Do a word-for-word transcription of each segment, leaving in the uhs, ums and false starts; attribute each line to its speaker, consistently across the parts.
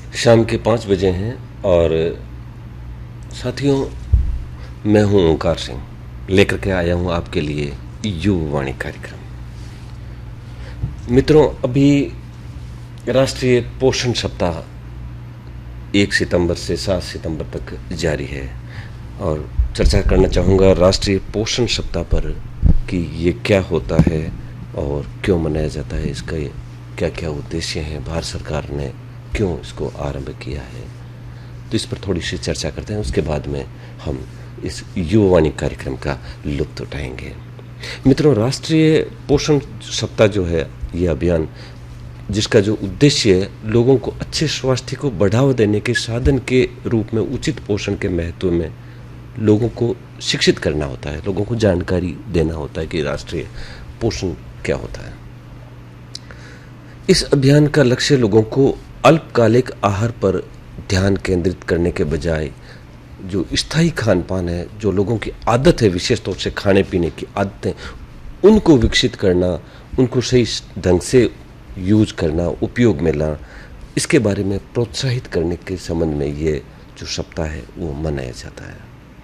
Speaker 1: शाम के पाँच बजे हैं और साथियों, मैं हूं ओंकार सिंह, लेकर के आया हूं आपके लिए युवावाणी कार्यक्रम। मित्रों, अभी राष्ट्रीय पोषण सप्ताह एक सितंबर से सात सितंबर तक जारी है और चर्चा करना चाहूँगा राष्ट्रीय पोषण सप्ताह पर कि ये क्या होता है और क्यों मनाया जाता है, इसका क्या क्या उद्देश्य हैं, भारत सरकार ने क्यों इसको आरंभ किया है। तो इस पर थोड़ी सी चर्चा करते हैं, उसके बाद में हम इस युवावाणी कार्यक्रम का लुत्फ उठाएंगे। मित्रों, राष्ट्रीय पोषण सप्ताह जो है ये अभियान, जिसका जो उद्देश्य है लोगों को अच्छे स्वास्थ्य को बढ़ावा देने के साधन के रूप में उचित पोषण के महत्व में लोगों को शिक्षित करना होता है, लोगों को जानकारी देना होता है कि राष्ट्रीय पोषण क्या होता है। इस अभियान का लक्ष्य लोगों को अल्पकालिक आहार पर ध्यान केंद्रित करने के बजाय जो स्थायी खान पान है, जो लोगों की आदत है, विशेष तौर से खाने पीने की आदतें, उनको विकसित करना, उनको सही ढंग से यूज करना, उपयोग में लाना, इसके बारे में प्रोत्साहित करने के संबंध में ये जो सप्ताह है वो मनाया जाता है।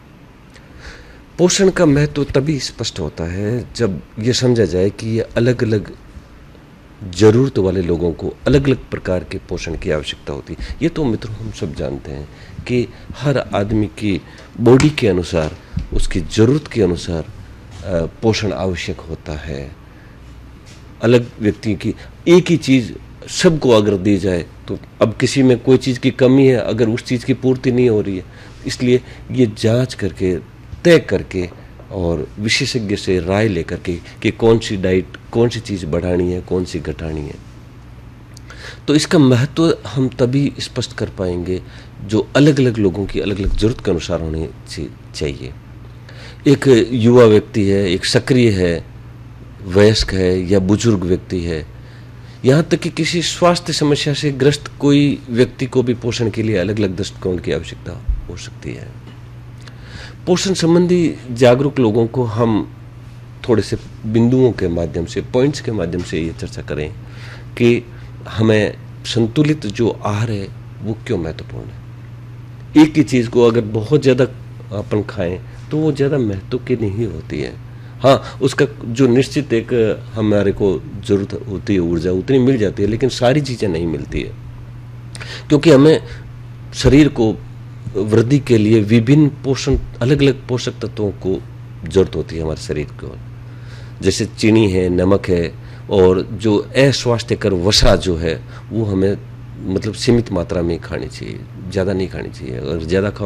Speaker 1: पोषण का महत्व तभी स्पष्ट होता है जब ये समझा जाए कि ये अलग अलग जरूरत वाले लोगों को अलग अलग प्रकार के पोषण की आवश्यकता होती है। ये तो मित्रों हम सब जानते हैं कि हर आदमी की बॉडी के अनुसार, उसकी ज़रूरत के अनुसार पोषण आवश्यक होता है। अलग व्यक्ति की एक ही चीज़ सबको अगर दी जाए तो अब किसी में कोई चीज़ की कमी है, अगर उस चीज़ की पूर्ति नहीं हो रही है, इसलिए ये जांच करके, तय करके और विशेषज्ञ से राय लेकर के कि कौन सी डाइट, कौन सी चीज़ बढ़ानी है, कौन सी घटानी है। तो इसका महत्व हम तभी स्पष्ट कर पाएंगे जो अलग अलग लोगों की अलग अलग जरूरत के अनुसार होनी चाहिए। एक युवा व्यक्ति है, एक सक्रिय है, वयस्क है या बुजुर्ग व्यक्ति है, यहाँ तक कि किसी स्वास्थ्य समस्या से ग्रस्त कोई व्यक्ति को भी पोषण के लिए अलग अलग दृष्टिकोण की आवश्यकता हो सकती है। पोषण संबंधी जागरूक लोगों को हम थोड़े से बिंदुओं के माध्यम से, पॉइंट्स के माध्यम से ये चर्चा करें कि हमें संतुलित जो आहार है वो क्यों महत्वपूर्ण है। एक ही चीज़ को अगर बहुत ज़्यादा अपन खाएं तो वो ज़्यादा महत्व की नहीं होती है। हाँ, उसका जो निश्चित एक हमारे को ज़रूरत होती है, ऊर्जा उतनी मिल जाती है, लेकिन सारी चीज़ें नहीं मिलती है, क्योंकि हमें शरीर को वृद्धि के लिए विभिन्न पोषण, अलग अलग पोषक तत्वों को जरूरत होती है हमारे शरीर को। जैसे चीनी है, नमक है, और जो अस्वास्थ्यकर वसा जो है वो हमें मतलब सीमित मात्रा में खानी चाहिए, ज़्यादा नहीं खानी चाहिए। अगर ज़्यादा खाओ